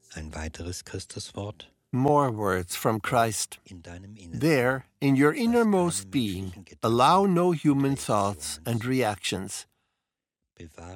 Ein weiteres Christuswort More words from Christ. in deinem Innersten. There, in your Lass innermost keine being, menschlichen Gedanken allow no human und thoughts and Reaktionen zu. reactions. Bewahre